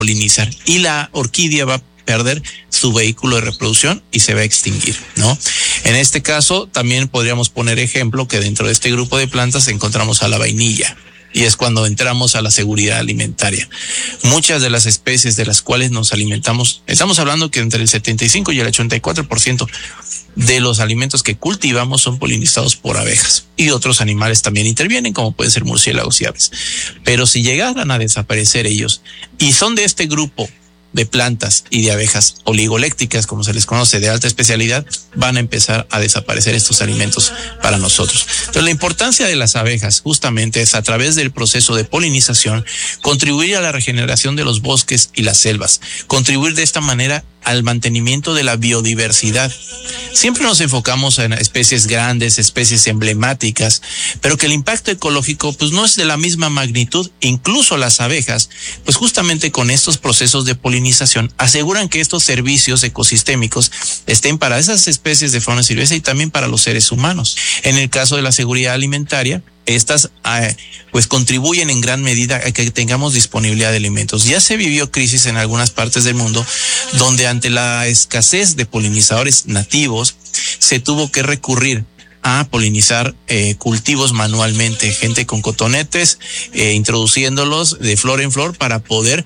polinizar y la orquídea va a perder su vehículo de reproducción y se va a extinguir, ¿no? En este caso también podríamos poner ejemplo que dentro de este grupo de plantas encontramos a la vainilla. Y es cuando entramos a la seguridad alimentaria. Muchas de las especies de las cuales nos alimentamos, estamos hablando que entre el 75 y el 84% de los alimentos que cultivamos son polinizados por abejas. Y otros animales también intervienen, como pueden ser murciélagos y aves. Pero si llegaran a desaparecer ellos, y son de este grupo de plantas y de abejas oligolécticas, como se les conoce, de alta especialidad, van a empezar a desaparecer estos alimentos para nosotros. Entonces, la importancia de las abejas justamente es, a través del proceso de polinización, contribuir a la regeneración de los bosques y las selvas, contribuir de esta manera al mantenimiento de la biodiversidad. Siempre nos enfocamos en especies grandes, especies emblemáticas, pero que el impacto ecológico pues no es de la misma magnitud. Incluso las abejas, pues justamente con estos procesos de polinización, aseguran que estos servicios ecosistémicos estén para esas especies de fauna silvestre y también para los seres humanos. En el caso de la seguridad alimentaria, estas pues contribuyen en gran medida a que tengamos disponibilidad de alimentos. Ya se vivió crisis en algunas partes del mundo donde ante la escasez de polinizadores nativos se tuvo que recurrir a polinizar cultivos manualmente, gente con cotonetes, introduciéndolos de flor en flor para poder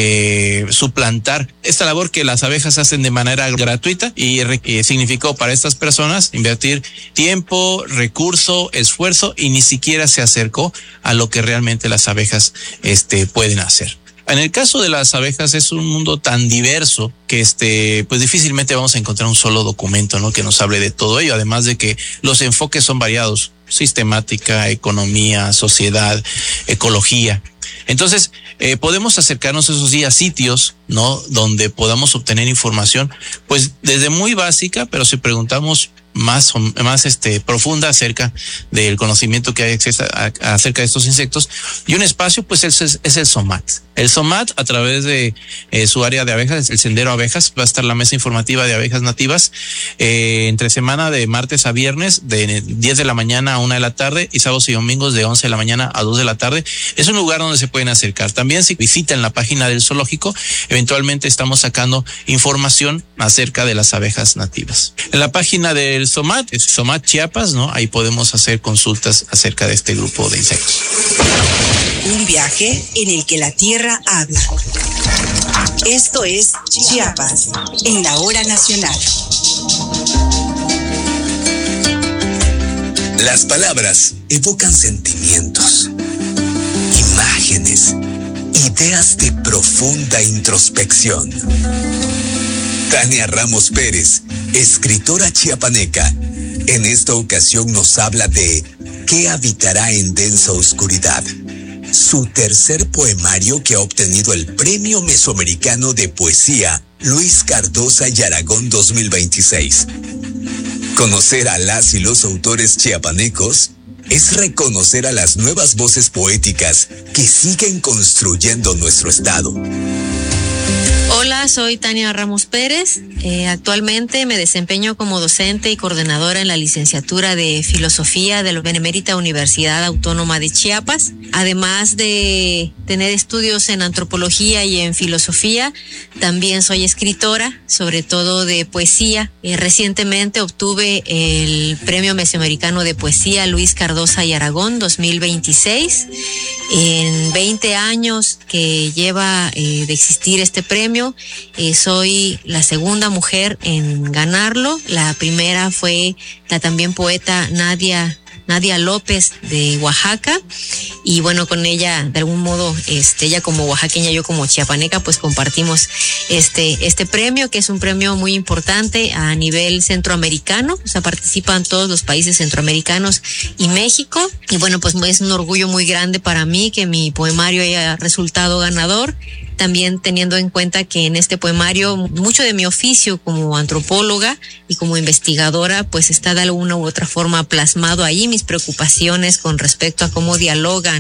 suplantar esta labor que las abejas hacen de manera gratuita y significó para estas personas invertir tiempo, recurso, esfuerzo y ni siquiera se acercó a lo que realmente las abejas pueden hacer. En el caso de las abejas es un mundo tan diverso que pues difícilmente vamos a encontrar un solo documento, ¿no?, que nos hable de todo ello, además de que los enfoques son variados: sistemática, economía, sociedad, ecología. Entonces, podemos acercarnos esos días a sitios, ¿no?, donde podamos obtener información, pues desde muy básica, pero si preguntamos más profunda acerca del conocimiento que hay acerca de estos insectos. Y un espacio pues es el SOMAT. El SOMAT, a través de su área de abejas, el Sendero Abejas, va a estar la mesa informativa de abejas nativas entre semana de martes a viernes de 10 de la mañana a 1 de la tarde y sábados y domingos de 11 de la mañana a 2 de la tarde. Es un lugar donde se pueden acercar. También si visitan la página del zoológico, eventualmente estamos sacando información acerca de las abejas nativas. En la página del SOMAT, es SOMAT Chiapas, ¿no? Ahí podemos hacer consultas acerca de este grupo de insectos. Un viaje en el que la tierra habla. Esto es Chiapas, en la hora nacional. Las palabras evocan sentimientos, imágenes, ideas de profunda introspección. Tania Ramos Pérez, escritora chiapaneca, en esta ocasión nos habla de ¿Qué habitará en densa oscuridad?, su tercer poemario que ha obtenido el Premio Mesoamericano de Poesía Luis Cardosa y Aragón 2026. Conocer a las y los autores chiapanecos es reconocer a las nuevas voces poéticas que siguen construyendo nuestro estado. Hola, soy Tania Ramos Pérez. Actualmente me desempeño como docente y coordinadora en la licenciatura de Filosofía de la Benemérita Universidad Autónoma de Chiapas. Además de tener estudios en antropología y en filosofía, también soy escritora, sobre todo de poesía. Recientemente obtuve el Premio Mesoamericano de Poesía Luis Cardosa y Aragón 2026. En 20 años que lleva de existir este premio, soy la segunda mujer en ganarlo. La primera fue la también poeta Nadia López de Oaxaca, y bueno, con ella de algún modo, ella como oaxaqueña, yo como chiapaneca, pues compartimos este premio, que es un premio muy importante a nivel centroamericano. O sea, participan todos los países centroamericanos y México, y bueno, pues es un orgullo muy grande para mí que mi poemario haya resultado ganador. También teniendo en cuenta que en este poemario mucho de mi oficio como antropóloga y como investigadora pues está de alguna u otra forma plasmado ahí, mis preocupaciones con respecto a cómo dialogan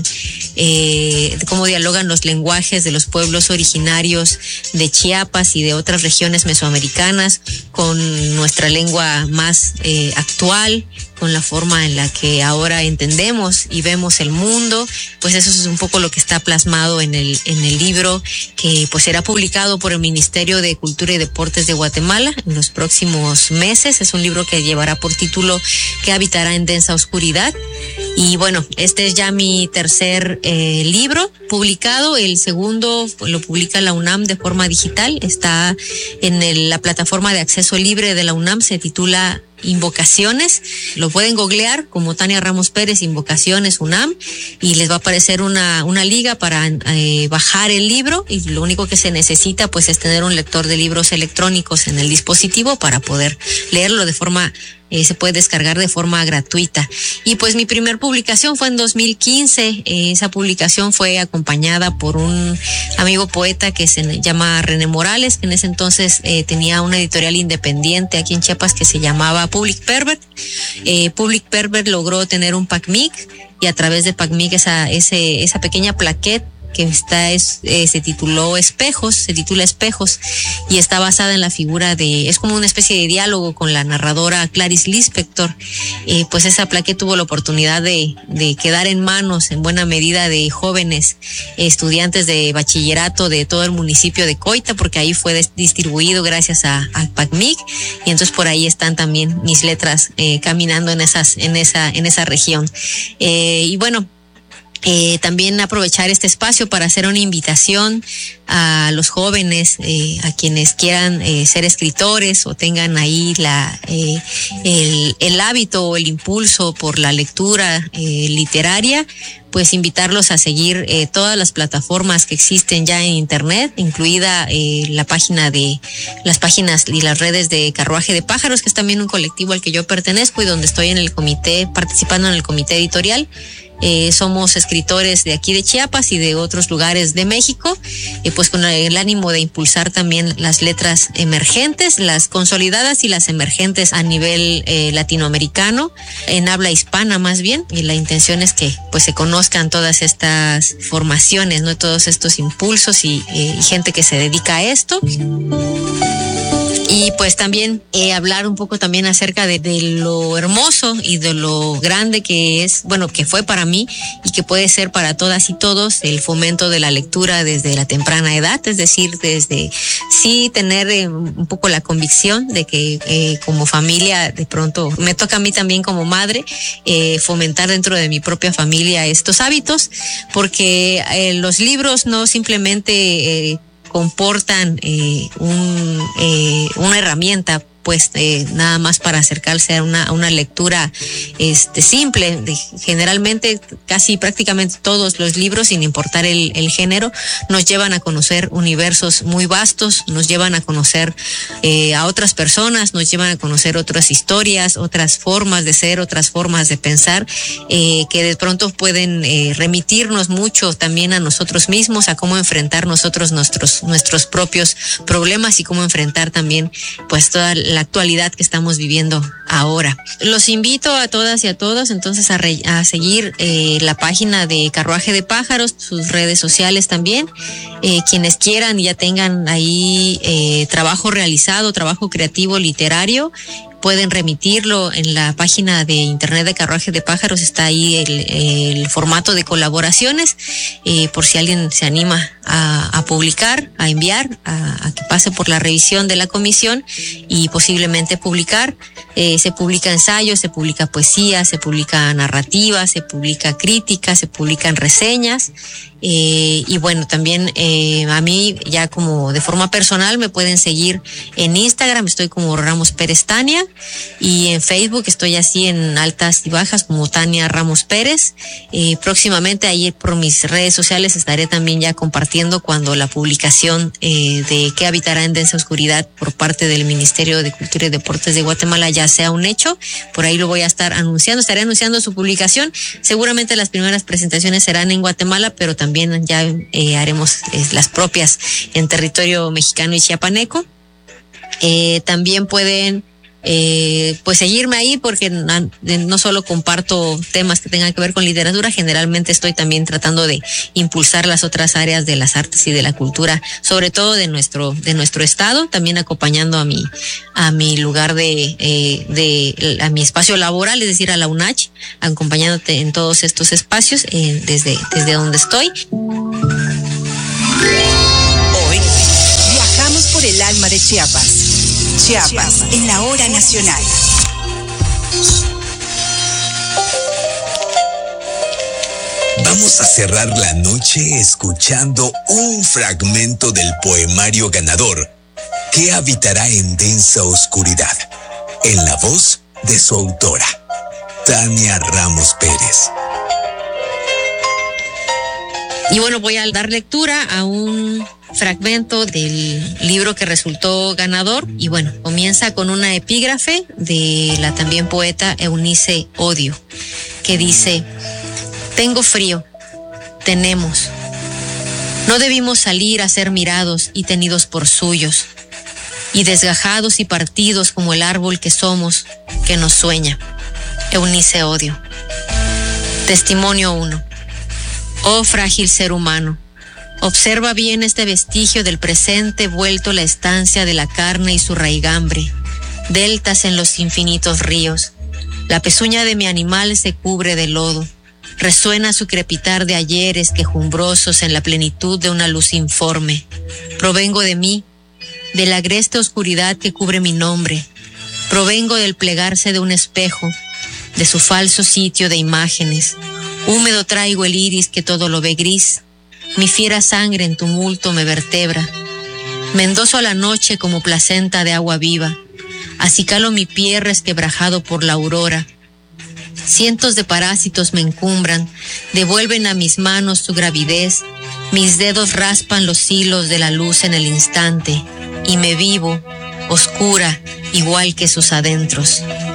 los lenguajes de los pueblos originarios de Chiapas y de otras regiones mesoamericanas con nuestra lengua más actual, con la forma en la que ahora entendemos y vemos el mundo. Pues eso es un poco lo que está plasmado en el libro que pues será publicado por el Ministerio de Cultura y Deportes de Guatemala en los próximos meses. Es un libro que llevará por título ¿Qué habitará en densa oscuridad? Y bueno, este es ya mi tercer libro publicado. El segundo lo publica la UNAM de forma digital. Está en la plataforma de acceso libre de la UNAM. Se titula Invocaciones. Lo pueden googlear como Tania Ramos Pérez, Invocaciones UNAM, y les va a aparecer una liga para bajar el libro, y lo único que se necesita pues es tener un lector de libros electrónicos en el dispositivo para poder leerlo de forma se puede descargar de forma gratuita. Y pues mi primer publicación fue en 2015. Esa publicación fue acompañada por un amigo poeta que se llama René Morales, que en ese entonces tenía una editorial independiente aquí en Chiapas que se llamaba Public Pervert. Public Pervert logró tener un PACMIC, y a través de PACMIC esa pequeña plaquette que se titula Espejos, y está basada en la figura es como una especie de diálogo con la narradora Clarice Lispector. Pues esa plaqueta tuvo la oportunidad de quedar en manos en buena medida de jóvenes estudiantes de bachillerato de todo el municipio de Coita, porque ahí fue distribuido gracias a PACMIC, y entonces por ahí están también mis letras caminando en esa región. Y bueno, también aprovechar este espacio para hacer una invitación a los jóvenes, a quienes quieran ser escritores o tengan ahí el hábito o el impulso por la lectura literaria, pues invitarlos a seguir todas las plataformas que existen ya en internet, incluida las páginas y las redes de Carruaje de Pájaros, que es también un colectivo al que yo pertenezco y donde estoy participando en el comité editorial. Somos escritores de aquí de Chiapas y de otros lugares de México, pues con el ánimo de impulsar también las letras emergentes, las consolidadas y las emergentes a nivel latinoamericano, en habla hispana más bien, y la intención es que pues se conozcan todas estas formaciones, ¿no? Todos estos impulsos y gente que se dedica a esto. Y pues también hablar un poco también acerca de lo hermoso y de lo grande que es, bueno, que fue para mí y que puede ser para todas y todos, el fomento de la lectura desde la temprana edad, es decir, desde sí tener un poco la convicción de que como familia, de pronto me toca a mí también como madre fomentar dentro de mi propia familia estos hábitos, porque los libros no simplemente comportan una herramienta, pues nada más para acercarse a una lectura simple. Generalmente casi prácticamente todos los libros, sin importar el género, nos llevan a conocer universos muy vastos, nos llevan a conocer a otras personas, nos llevan a conocer otras historias, otras formas de ser, otras formas de pensar, que de pronto pueden remitirnos mucho también a nosotros mismos, a cómo enfrentar nosotros nuestros propios problemas y cómo enfrentar también pues toda la actualidad que estamos viviendo ahora. Los invito a todas y a todos entonces a seguir la página de Carruaje de Pájaros, sus redes sociales también, quienes quieran y ya tengan ahí trabajo realizado, trabajo creativo, literario, pueden remitirlo en la página de internet de Carruaje de Pájaros. Está ahí el formato de colaboraciones, por si alguien se anima a publicar, a enviar, a que pase por la revisión de la comisión y posiblemente publicar. Se publica ensayos, se publica poesía, se publica narrativa, se publica crítica, se publican reseñas. Y bueno, también a mí ya como de forma personal me pueden seguir en Instagram, estoy como Ramos Pérez Tania, y en Facebook estoy así en altas y bajas como Tania Ramos Pérez. Próximamente ahí por mis redes sociales estaré también ya compartiendo cuando la publicación de ¿Qué habitará en densa oscuridad? Por parte del Ministerio de Cultura y Deportes de Guatemala ya sea un hecho. Por ahí lo voy a estar anunciando, estaré anunciando su publicación. Seguramente las primeras presentaciones serán en Guatemala, pero también ya haremos las propias en territorio mexicano y chiapaneco. También pueden pues seguirme ahí, porque no solo comparto temas que tengan que ver con literatura, generalmente estoy también tratando de impulsar las otras áreas de las artes y de la cultura, sobre todo de nuestro estado, también acompañando a mi lugar a mi espacio laboral, es decir, a la UNACH, acompañándote en todos estos espacios desde donde estoy. alma de Chiapas. Chiapas en la hora nacional. Vamos a cerrar la noche escuchando un fragmento del poemario ganador que habitará en densa oscuridad, en la voz de su autora, Tania Ramos Pérez. Y bueno, voy a dar lectura a un fragmento del libro que resultó ganador. Y bueno, comienza con una epígrafe de la también poeta Eunice Odio, que dice: tengo frío, tenemos. No debimos salir a ser mirados y tenidos por suyos, y desgajados y partidos como el árbol que somos, que nos sueña. Eunice Odio. Testimonio 1. Oh frágil ser humano, observa bien este vestigio del presente vuelto la estancia de la carne y su raigambre, deltas en los infinitos ríos. La pezuña de mi animal se cubre de lodo, resuena su crepitar de ayeres quejumbrosos en la plenitud de una luz informe. Provengo de mí, de la agreste oscuridad que cubre mi nombre, provengo del plegarse de un espejo, de su falso sitio de imágenes. Húmedo traigo el iris que todo lo ve gris, mi fiera sangre en tumulto me vertebra. Me endoso a la noche como placenta de agua viva, acicalo mi pie resquebrajado por la aurora. Cientos de parásitos me encumbran, devuelven a mis manos su gravidez, mis dedos raspan los hilos de la luz en el instante, y me vivo, oscura, igual que sus adentros.